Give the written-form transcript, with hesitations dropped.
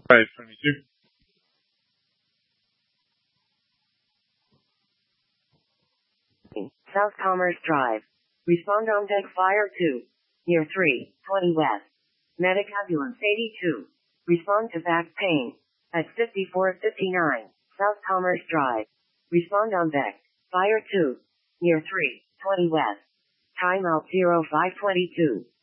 522. South Commerce Drive. Respond on deck fire 2. Near 320 West. Medic ambulance 82. Respond to back pain. At 5459. South Commerce Drive. Respond on deck. Fire 2. Near 320 West. Timeout 0522.